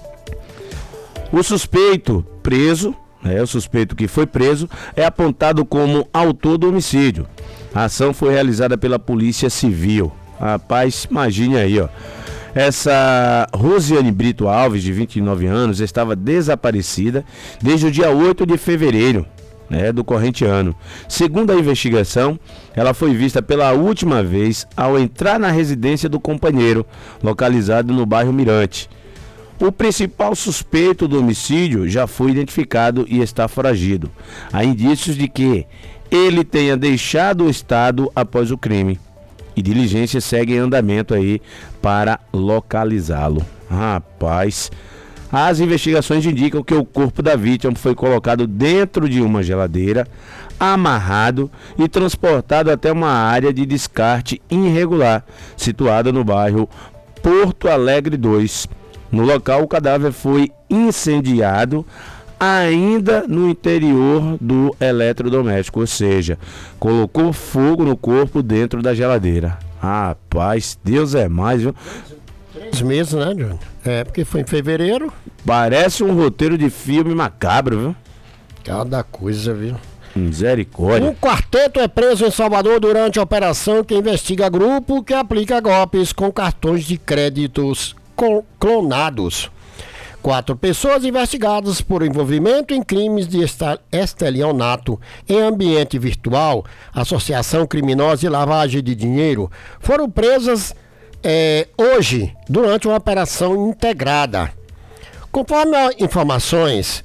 O suspeito preso, o suspeito que foi preso, é apontado como autor do homicídio. A ação foi realizada pela Polícia Civil. Rapaz, imagine aí, ó. Essa Rosiane Brito Alves, de 29 anos, estava desaparecida desde o dia 8 de fevereiro, do corrente ano. Segundo a investigação, ela foi vista pela última vez ao entrar na residência do companheiro, localizado no bairro Mirante. O principal suspeito do homicídio já foi identificado e está foragido. Há indícios de que ele tenha deixado o estado após o crime. E diligências seguem em andamento aí para localizá-lo. Rapaz, as investigações indicam que o corpo da vítima foi colocado dentro de uma geladeira, amarrado e transportado até uma área de descarte irregular, situada no bairro Porto Alegre 2. No local, o cadáver foi incendiado ainda no interior do eletrodoméstico, ou seja, colocou fogo no corpo dentro da geladeira. Rapaz, Deus é mais, viu? 3 meses, né, Johnny? Porque foi em fevereiro. Parece um roteiro de filme macabro, viu? Cada coisa, viu? Misericórdia. Um quarteto é preso em Salvador durante a operação que investiga grupo que aplica golpes com cartões de créditos clonados. 4 pessoas investigadas por envolvimento em crimes de estelionato em ambiente virtual, associação criminosa e lavagem de dinheiro, foram presas hoje durante uma operação integrada. Conforme informações,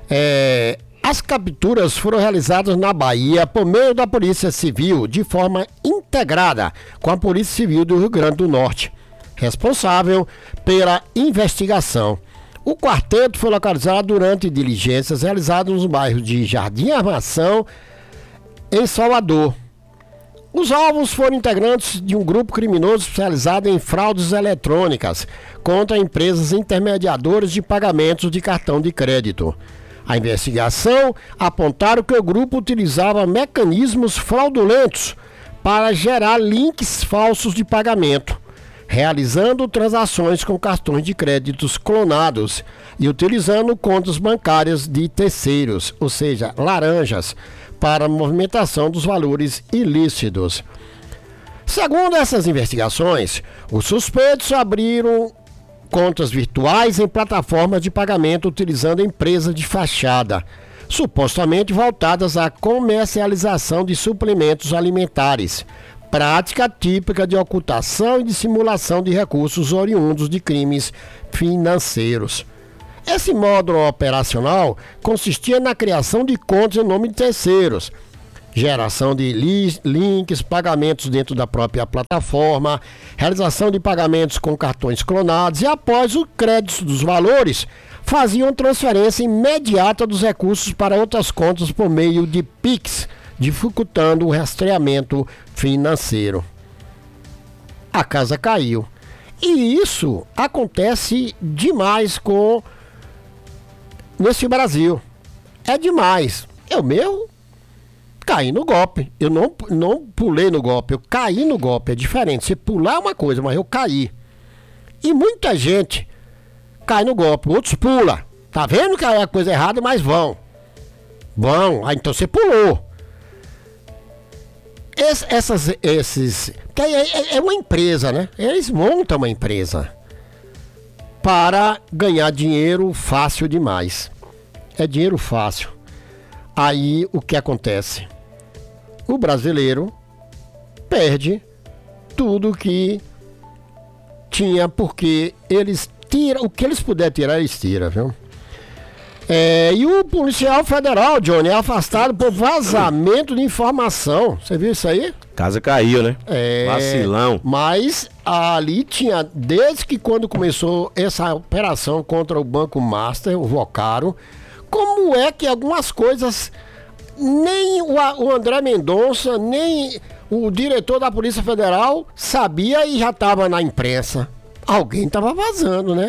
as capturas foram realizadas na Bahia por meio da Polícia Civil de forma integrada com a Polícia Civil do Rio Grande do Norte, responsável pela investigação. O quarteto foi localizado durante diligências realizadas nos bairros de Jardim Armação, em Salvador. Os alvos foram integrantes de um grupo criminoso especializado em fraudes eletrônicas contra empresas intermediadoras de pagamentos de cartão de crédito. A investigação apontaram que o grupo utilizava mecanismos fraudulentos para gerar links falsos de pagamento, realizando transações com cartões de créditos clonados e utilizando contas bancárias de terceiros, ou seja, laranjas, para a movimentação dos valores ilícitos. Segundo essas investigações, os suspeitos abriram contas virtuais em plataformas de pagamento utilizando empresas de fachada, supostamente voltadas à comercialização de suplementos alimentares, prática típica de ocultação e dissimulação de recursos oriundos de crimes financeiros. Esse módulo operacional consistia na criação de contas em nome de terceiros, geração de links, pagamentos dentro da própria plataforma, realização de pagamentos com cartões clonados e, após o crédito dos valores, faziam transferência imediata dos recursos para outras contas por meio de Pix, dificultando o rastreamento financeiro. A casa caiu. E isso acontece demais nesse Brasil. É demais. Eu mesmo caí no golpe. Eu não pulei no golpe, eu caí no golpe. É diferente. Você pular é uma coisa, mas eu caí. E muita gente cai no golpe. Outros pulam. Tá vendo que é a coisa errada, mas vão. Então você pulou. É uma empresa, né? Eles montam uma empresa para ganhar dinheiro fácil demais. É dinheiro fácil. Aí o que acontece? O brasileiro perde tudo que tinha, porque eles tiram, o que eles puderem tirar, eles tiram, viu? E o policial federal, Johnny, é afastado por vazamento de informação. Você viu isso aí? Casa caiu, né? Vacilão. Mas ali tinha, desde que quando começou essa operação contra o Banco Master, o Vocaro, como é que algumas coisas nem o André Mendonça, nem o diretor da Polícia Federal sabia e já estava na imprensa. Alguém estava vazando, né?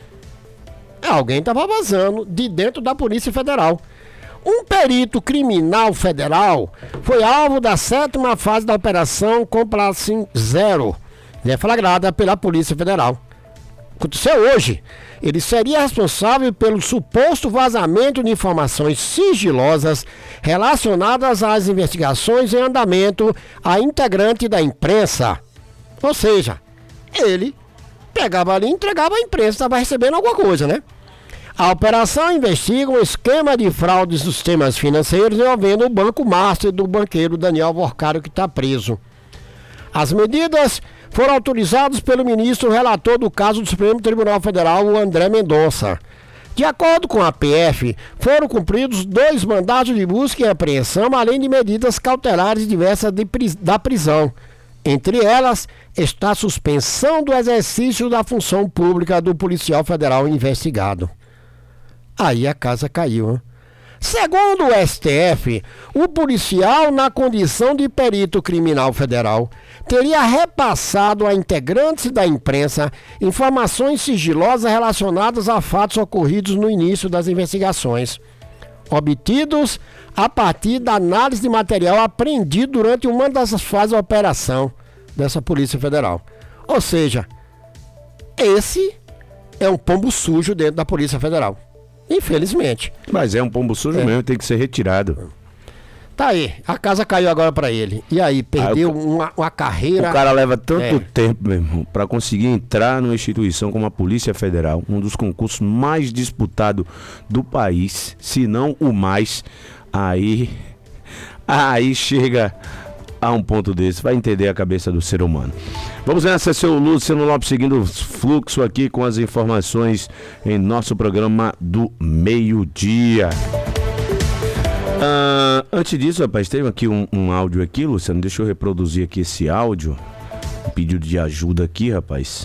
Alguém estava vazando de dentro da Polícia Federal. Um perito criminal federal foi alvo da 7ª fase da Operação Complacem Zero, flagrada pela Polícia Federal. Aconteceu hoje. Ele seria responsável pelo suposto vazamento de informações sigilosas relacionadas às investigações em andamento a integrante da imprensa. Ou seja, ele pegava ali e entregava à imprensa, estava recebendo alguma coisa, né? A operação investiga um esquema de fraudes dos sistemas financeiros envolvendo o Banco Master do banqueiro Daniel Vocaro, que está preso. As medidas foram autorizadas pelo ministro relator do caso do Supremo Tribunal Federal, o André Mendonça. De acordo com a PF, foram cumpridos 2 mandados de busca e apreensão, além de medidas cautelares diversas da prisão. Entre elas, está a suspensão do exercício da função pública do policial federal investigado. Aí a casa caiu, hein? Segundo o STF, o policial, na condição de perito criminal federal, teria repassado a integrantes da imprensa informações sigilosas relacionadas a fatos ocorridos no início das investigações, obtidos a partir da análise de material apreendido durante uma das fases da operação dessa Polícia Federal. Ou seja, esse é um pombo sujo dentro da Polícia Federal. Infelizmente. Mas é um pombo sujo mesmo, tem que ser retirado. Tá aí, a casa caiu agora pra ele. E aí, perdeu uma carreira. O cara leva tanto tempo, meu irmão, pra conseguir entrar numa instituição como a Polícia Federal, um dos concursos mais disputados do país, se não o mais. Aí chega a um ponto desse, vai entender a cabeça do ser humano. Vamos nessa, seu Luciano Lopes, seguindo o fluxo aqui com as informações em nosso programa do meio-dia. Antes disso, rapaz, teve aqui um áudio aqui, Luciano, deixa eu reproduzir aqui esse áudio. Um pedido de ajuda aqui, rapaz.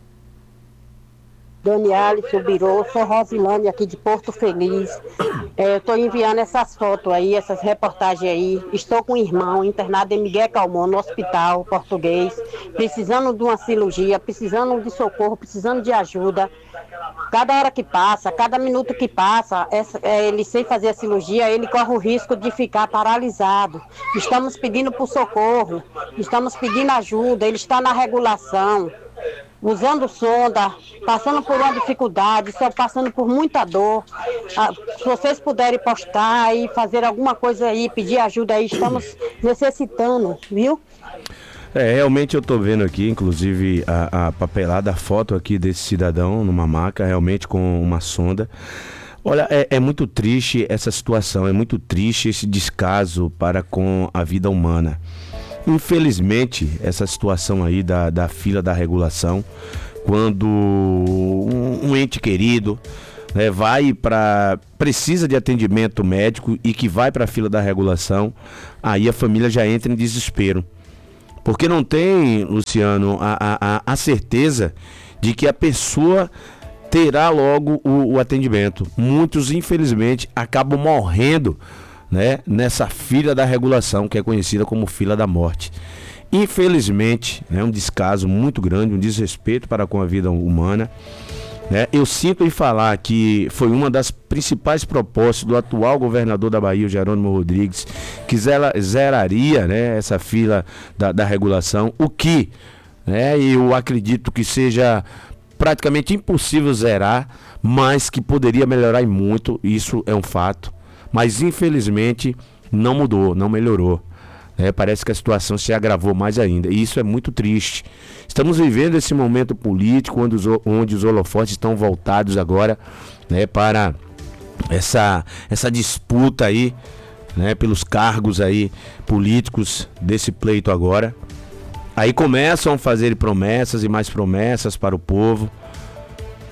Daniele Subirô, sou Rosilane aqui de Porto Feliz. Eu estou enviando essas fotos aí, essas reportagens aí. Estou com um irmão internado em Miguel Calmon, no hospital português, precisando de uma cirurgia, precisando de socorro, precisando de ajuda. Cada hora que passa, cada minuto que passa, ele sem fazer a cirurgia, ele corre o risco de ficar paralisado. Estamos pedindo por socorro, estamos pedindo ajuda, ele está na regulação, usando sonda, passando por uma dificuldade, só passando por muita dor. Se vocês puderem postar e fazer alguma coisa aí, pedir ajuda aí, estamos necessitando, viu? Realmente eu tô vendo aqui, inclusive, a papelada, a foto aqui desse cidadão numa maca, realmente com uma sonda. Olha, é muito triste essa situação, é muito triste esse descaso para com a vida humana. Infelizmente, essa situação aí da fila da regulação, quando um ente querido precisa de atendimento médico e que vai para a fila da regulação, aí a família já entra em desespero. Porque não tem, Luciano, a certeza de que a pessoa terá logo o atendimento. Muitos, infelizmente, acabam morrendo, né, nessa fila da regulação, que é conhecida como fila da morte. Infelizmente, é um descaso muito grande, um desrespeito para com a vida humana. Eu sinto em falar que foi uma das principais propostas do atual governador da Bahia, o Jerônimo Rodrigues, que zeraria, né, essa fila da regulação, o que eu acredito que seja praticamente impossível zerar, mas que poderia melhorar e muito, isso é um fato. Mas infelizmente não mudou, não melhorou. Parece que a situação se agravou mais ainda, e isso é muito triste. Estamos vivendo esse momento político onde os holofotes estão voltados agora, né, para essa disputa aí, né, pelos cargos aí políticos desse pleito agora. Aí começam a fazer promessas e mais promessas para o povo,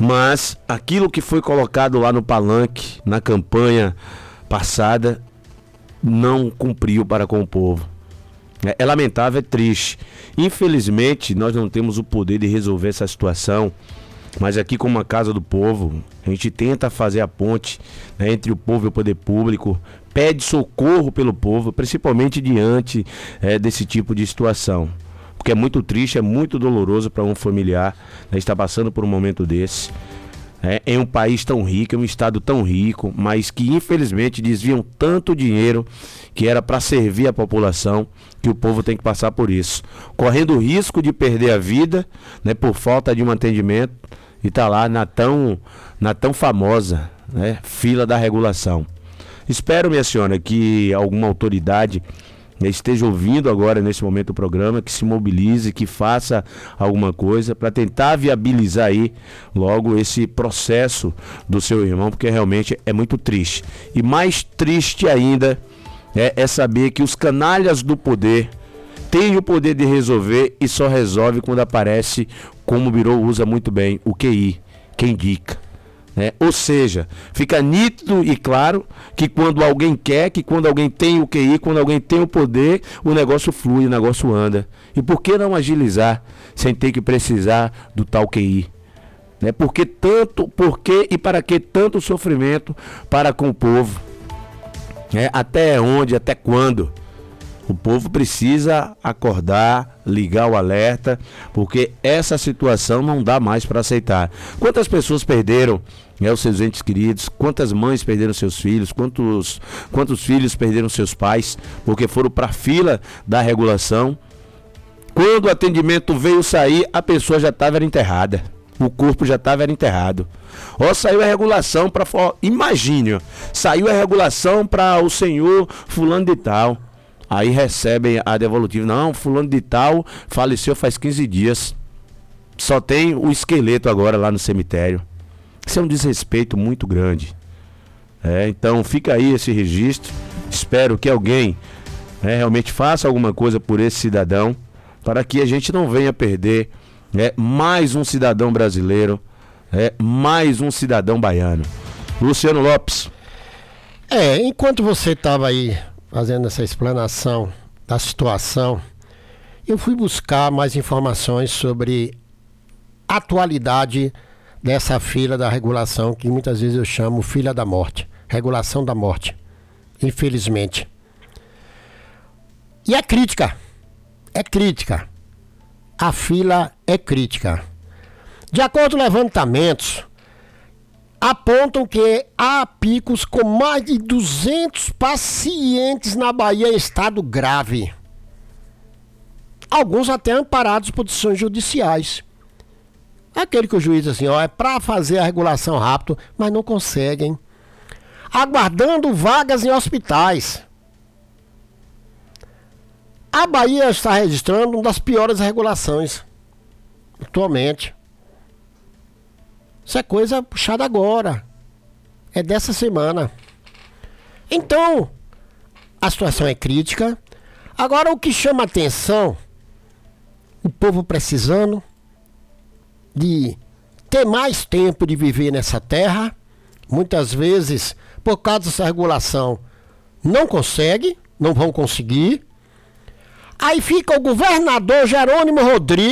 Mas aquilo que foi colocado lá no palanque, na campanha passada, não cumpriu para com o povo. É lamentável, é triste. Infelizmente, nós não temos o poder de resolver essa situação, mas aqui, como a Casa do Povo, a gente tenta fazer a ponte, né, entre o povo e o poder público, pede socorro pelo povo, principalmente diante desse tipo de situação. Porque é muito triste, é muito doloroso para um familiar, né, estar passando por um momento desse. Em um país tão rico, em um estado tão rico, mas que infelizmente desviam tanto dinheiro que era para servir a população, que o povo tem que passar por isso, correndo o risco de perder a vida, né, por falta de um atendimento, e tá lá na tão famosa, né, fila da regulação. Espero, minha senhora, que alguma autoridade esteja ouvindo agora nesse momento o programa, que se mobilize, que faça alguma coisa para tentar viabilizar aí logo esse processo do seu irmão, porque realmente é muito triste. E mais triste ainda é saber que os canalhas do poder têm o poder de resolver e só resolve quando aparece, como o Birô usa muito bem, o QI, quem indica. Ou seja, fica nítido e claro que quando alguém quer, que quando alguém tem o QI, quando alguém tem o poder, o negócio flui, o negócio anda. E por que não agilizar sem ter que precisar do tal QI? Por que e para que tanto sofrimento para com o povo? Até onde, até quando? O povo precisa acordar, ligar o alerta, porque essa situação não dá mais para aceitar. Quantas pessoas perderam os seus entes queridos? Quantas mães perderam seus filhos? Quantos filhos perderam seus pais porque foram para a fila da regulação? Quando o atendimento veio sair, a pessoa já estava enterrada. O corpo já estava enterrado. Saiu a regulação para... Imagine, saiu a regulação para o senhor fulano de tal. Aí recebem a devolutiva. Não, fulano de tal faleceu faz 15 dias. Só tem o esqueleto agora lá no cemitério. Isso é um desrespeito muito grande. Então fica aí esse registro. Espero que alguém realmente faça alguma coisa por esse cidadão, para que a gente não venha perder mais um cidadão brasileiro, mais um cidadão baiano. Luciano Lopes. Enquanto você estava aí fazendo essa explanação da situação, eu fui buscar mais informações sobre a atualidade dessa fila da regulação, que muitas vezes eu chamo fila da morte, regulação da morte, infelizmente. E é crítica, a fila é crítica. De acordo com levantamentos, apontam que há picos com mais de 200 pacientes na Bahia em estado grave. Alguns até amparados por decisões judiciais. Aquele que o juiz diz assim, é para fazer a regulação rápido, mas não conseguem. Aguardando vagas em hospitais. A Bahia está registrando uma das piores regulações atualmente. Isso é coisa puxada agora. É dessa semana. Então, a situação é crítica. Agora, o que chama atenção, o povo precisando de ter mais tempo de viver nessa terra, muitas vezes, por causa dessa regulação, não vão conseguir. Aí fica o governador Jerônimo Rodrigues,